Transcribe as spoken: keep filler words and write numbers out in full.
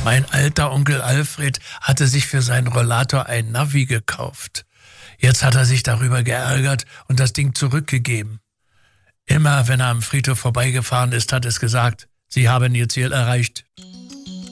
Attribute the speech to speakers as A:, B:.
A: Mein alter Onkel Alfred hatte sich für seinen Rollator ein Navi gekauft. Jetzt hat er sich darüber geärgert und das Ding zurückgegeben. Immer wenn er am Friedhof vorbeigefahren ist, hat es gesagt, Sie haben Ihr Ziel erreicht.